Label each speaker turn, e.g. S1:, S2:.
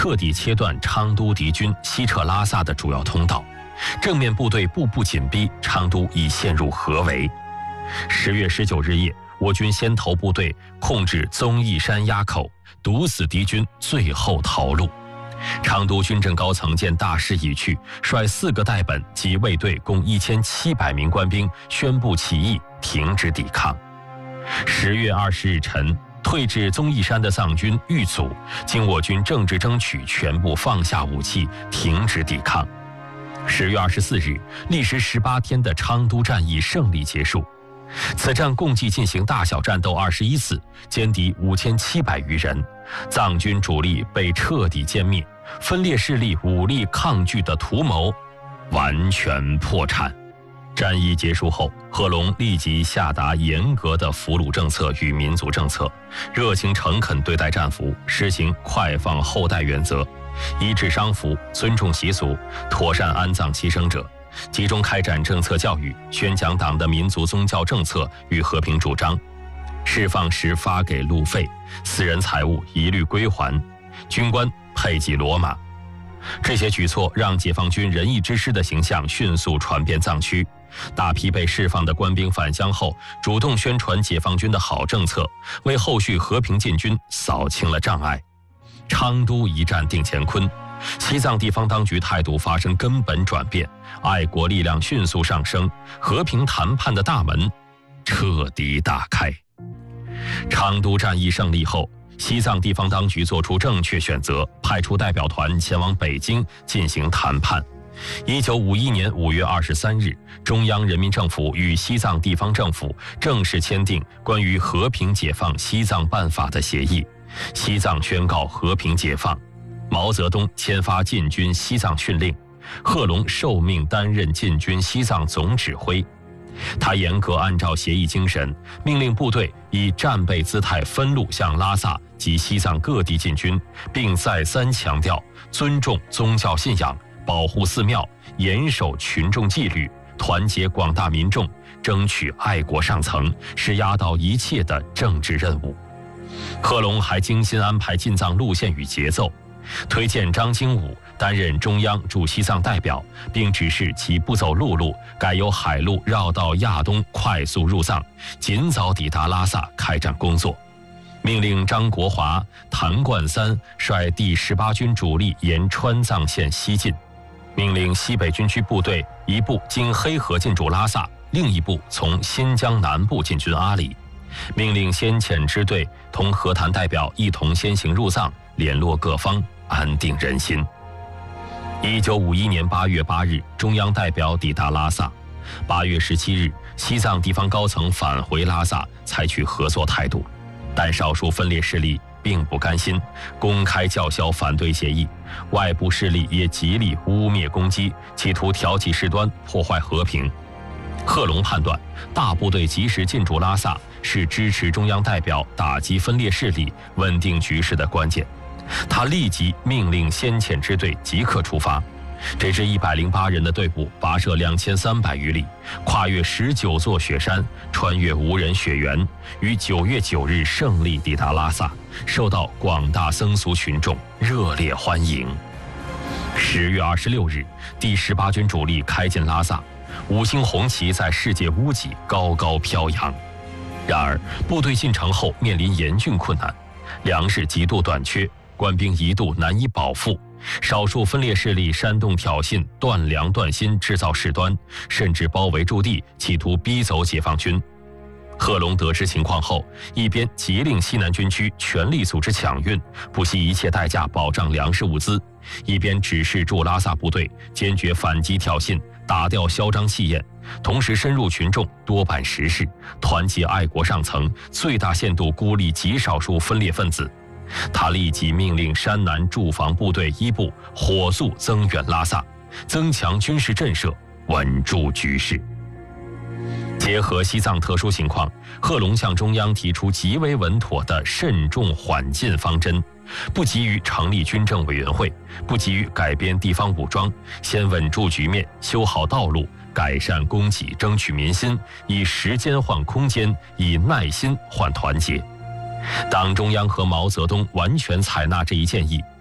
S1: 彻底切断昌都敌军西撤拉萨的主要通道，正面部队步步紧逼，昌都已陷入合围。10月19日夜，我军先头部队控制宗义山垭口，堵死敌军最后逃路。昌都军政高层见大势已去，率4个代本及卫队共1700名官兵宣布起义，停止抵抗。10月20日晨，退至宗义山的藏军豫祖经我军政治争取，全部放下武器，停止抵抗。10月24日，历时18天的昌都战役胜利结束。此战共计进行大小战斗21次，歼敌5700余人，藏军主力被彻底歼灭，分裂势力武力抗拒的图谋完全破产。战役结束后，贺龙立即下达严格的俘虏政策与民族政策，热情诚恳对待战俘，实行快放后代原则，医治伤俘，尊重习俗，妥善安葬牺牲者，集中开展政策教育，宣讲党的民族宗教政策与和平主张，释放时发给路费，私人财物一律归还，军官配给骡马。这些举措让解放军仁义之师的形象迅速传遍藏区，大批被释放的官兵返乡后，主动宣传解放军的好政策，为后续和平进军扫清了障碍。昌都一战定乾坤，西藏地方当局态度发生根本转变，爱国力量迅速上升，和平谈判的大门彻底打开。昌都战役胜利后，西藏地方当局作出正确选择，派出代表团前往北京进行谈判。1951年5月23日，中央人民政府与西藏地方政府正式签订关于和平解放西藏办法的协议，西藏宣告和平解放。毛泽东签发进军西藏训令，贺龙受命担任进军西藏总指挥。他严格按照协议精神，命令部队以战备姿态分路向拉萨及西藏各地进军，并再三强调尊重宗教信仰，保护寺庙，严守群众纪律，团结广大民众，争取爱国上层，是压倒一切的政治任务。贺龙还精心安排进藏路线与节奏，推荐张经武担任中央驻西藏代表，并指示其不走陆路，改由海路绕道亚东快速入藏，尽早抵达拉萨开展工作。命令张国华、谭冠三率第18军主力沿川藏线西进，命令西北军区部队一部经黑河进驻拉萨，另一部从新疆南部进军阿里。命令先遣支队同和谈代表一同先行入藏，联络各方，安定人心。1951年8月8日，中央代表抵达拉萨。8月17日，西藏地方高层返回拉萨，采取合作态度。但少数分裂势力并不甘心，公开叫嚣反对协议，外部势力也极力污蔑攻击，企图挑起事端，破坏和平。贺龙判断，大部队及时进驻拉萨是支持中央代表打击分裂势力、稳定局势的关键。他立即命令先遣支队即刻出发。这支108人的队伍跋涉2300余里，跨越19座雪山，穿越无人雪原，于9月9日胜利抵达拉萨，受到广大僧俗群众热烈欢迎。10月26日，第18军主力开进拉萨，5星红旗在世界屋脊高高飘扬。然而，部队进城后面临严峻困难，粮食极度短缺，官兵一度难以保腹。少数分裂势力煽动挑衅，断粮断薪，制造事端，甚至包围驻地，企图逼走解放军。贺龙得知情况后，一边急令西南军区全力组织抢运，不惜一切代价保障粮食物资，一边指示驻拉萨部队坚决反击挑衅，打掉嚣张气焰，同时深入群众，多办实事，团结爱国上层，最大限度孤立极少数分裂分子。他立即命令山南驻防部队一部火速增援拉萨，增强军事震慑，稳住局势。结合西藏特殊情况，贺龙向中央提出极为稳妥的慎重缓进方针，不急于成立军政委员会，不急于改编地方武装，先稳住局面，修好道路，改善供给，争取民心，以时间换空间，以耐心换团结。党中央和毛泽东完全采纳这一建议，